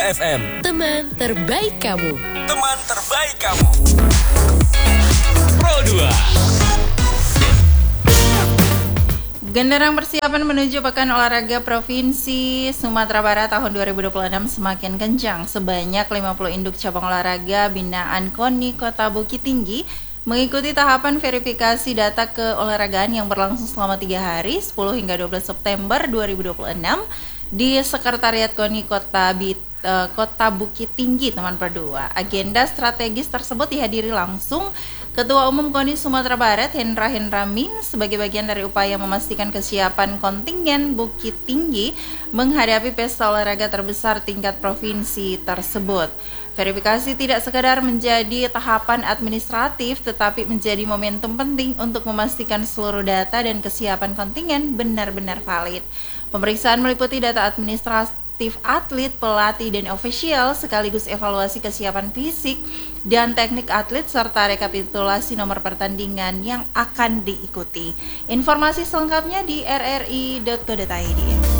FM. Teman terbaik kamu. Teman terbaik kamu. Pro 2. Genderang persiapan menuju Pekan Olahraga Provinsi Sumatera Barat tahun 2026 semakin kencang. Sebanyak 50 induk cabang olahraga binaan KONI Kota Bukit Tinggi mengikuti tahapan verifikasi data keolahragaan yang berlangsung selama 3 hari, 10 hingga 12 September 2026 di Sekretariat KONI Kota Bukit Tinggi, teman Perdua. Agenda strategis tersebut dihadiri langsung Ketua Umum KONI Sumatera Barat Hendra Min sebagai bagian dari upaya memastikan kesiapan kontingen Bukit Tinggi menghadapi pesta olahraga terbesar tingkat provinsi tersebut. Verifikasi tidak sekadar menjadi tahapan administratif tetapi menjadi momentum penting untuk memastikan seluruh data dan kesiapan kontingen benar-benar valid. Pemeriksaan meliputi data administratif atlet, pelatih, dan ofisial sekaligus evaluasi kesiapan fisik dan teknik atlet serta rekapitulasi nomor pertandingan yang akan diikuti. Informasi selengkapnya di rri.co.id.